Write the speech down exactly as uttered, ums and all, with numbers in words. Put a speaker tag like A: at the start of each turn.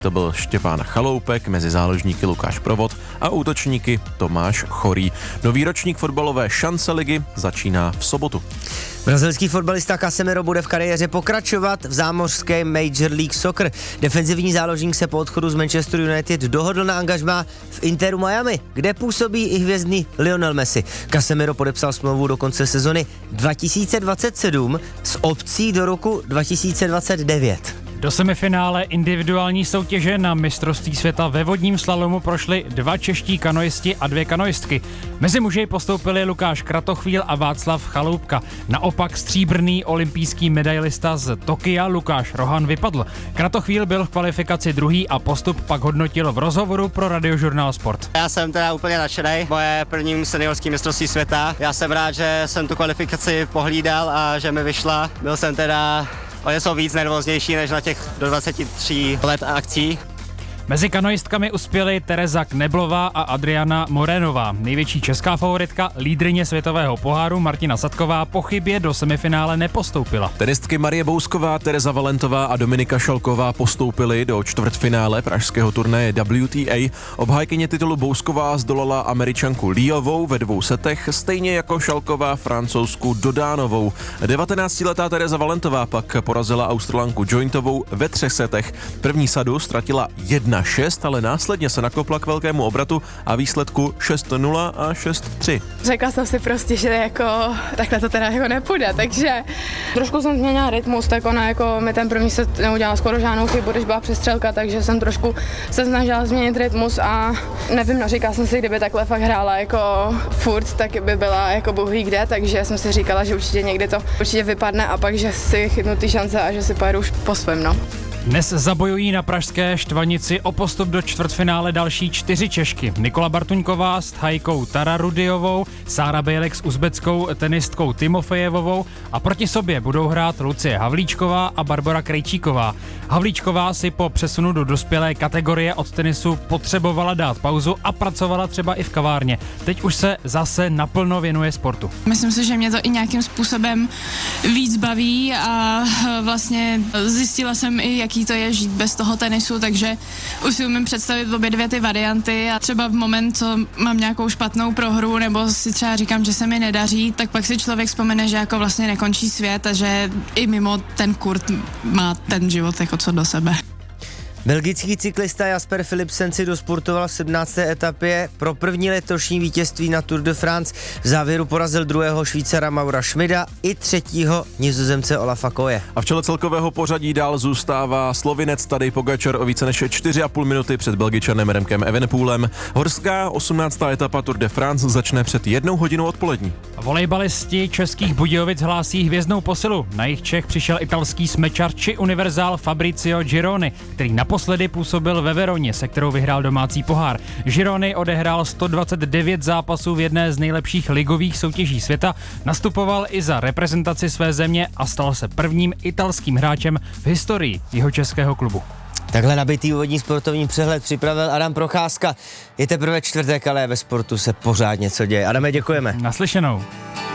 A: To byl Štěpán Chaloupek, mezi záložníky Lukáš Provod a útočníky Tomáš Chorý. Nový ročník fotbalové šance ligy začíná v sobotu.
B: Brazilský fotbalista Casemiro bude v kariéře pokračovat v zámořské Major League Soccer. Defenzivní záložník se po odchodu z Manchester United dohodl na angažmá v Interu Miami, kde působí i hvězdný Lionel Messi. Casemiro podepsal smlouvu do konce sezony dva tisíce dvacet sedm s opcí do roku dva tisíce dvacet devět.
C: Do semifinále individuální soutěže na mistrovství světa ve vodním slalomu prošli dva čeští kanoisti a dvě kanoistky. Mezi muži postoupili Lukáš Kratochvíl a Václav Chaloupka. Naopak stříbrný olympijský medailista z Tokia Lukáš Rohan vypadl. Kratochvíl byl v kvalifikaci druhý a postup pak hodnotil v rozhovoru pro Radiožurnál Sport.
D: Já jsem teda úplně nadšenej, moje první seniorský mistrovství světa. Já jsem rád, že jsem tu kvalifikaci pohlídal a že mi vyšla. Byl jsem teda o něco víc nervóznější než na těch do dvaceti tří let akcí.
C: Mezi kanoistkami uspěly Tereza Kneblová a Adriana Morénová. Největší česká favoritka, lídryně světového poháru Martina Sadková, po chybě do semifinále nepostoupila.
A: Tenistky Marie Bousková, Tereza Valentová a Dominika Šalková postoupily do čtvrtfinále pražského turnaje W T A. Obhájkyně titulu Bousková zdolala Američanku Liovou ve dvou setech, stejně jako Šalková Francouzsku Dodánovou. devatenáctiletá Tereza Valentová pak porazila Australanku Jointovou ve třech setech. První sadu ztratila jedna šest, ale následně se nakopla k velkému obratu a výsledku šest nula a šest tři.
E: Řekla jsem si prostě, že jako takhle to teda jako nepůjde, takže trošku jsem změnila rytmus, tak ona jako mi ten první set neudělala skoro žádnou chybu, když byla přestřelka, takže jsem trošku se snažila změnit rytmus a nevím, no říkala jsem si, kdyby takhle fakt hrála jako furt, tak by byla jako bůh ví kde, takže jsem si říkala, že určitě někdy to určitě vypadne a pak, že si chytnu ty šance a že si pojedu už po svém, no.
C: Dnes zabojují na pražské Štvanici o postup do čtvrtfinále další čtyři Češky. Nikola Bartuňková s Thajkou Tararudiovou, Sára Bejlek s uzbeckou tenistkou Timofejevovou a proti sobě budou hrát Lucie Havlíčková a Barbora Krejčíková. Havlíčková si po přesunu do dospělé kategorie od tenisu potřebovala dát pauzu a pracovala třeba i v kavárně. Teď už se zase naplno věnuje sportu.
F: Myslím si, že mě to i nějakým způsobem víc baví a vlastně zjistila jsem i, jak jaký to je žít bez toho tenisu, takže už si umím představit obě dvě ty varianty a třeba v moment, co mám nějakou špatnou prohru nebo si třeba říkám, že se mi nedaří, tak pak si člověk vzpomene, že jako vlastně nekončí svět a že i mimo ten kurt má ten život jako co do sebe.
B: Belgický cyklista Jasper Philipsen si dosportoval v sedmnácté etapě pro první letošní vítězství na Tour de France. V závěru porazil druhého Švýcara Maura Schmida i třetího Nizozemce Olafa Koje.
A: A v čele celkového pořadí dál zůstává Slovinec Tadej Pogačar o více než čtyři a půl minuty před Belgičanem Remkem Evenepoelem. Horská osmnáctá etapa Tour de France začne před jednou hodinou odpolední.
C: Volejbalisti Českých Budějovic hlásí hvězdnou posilu. Na jich Čech přišel italský smečar či univerzál Fabrizio Gironi, který naposledy působil ve Veroně, se kterou vyhrál domácí pohár. Gironi odehrál sto dvacet devět zápasů v jedné z nejlepších ligových soutěží světa, nastupoval i za reprezentaci své země a stal se prvním italským hráčem v historii jeho českého klubu.
B: Takhle nabitý úvodní sportovní přehled připravil Adam Procházka. Je teprve čtvrtek, ale ve sportu se pořád něco děje. Adame, děkujeme.
C: Naslyšenou.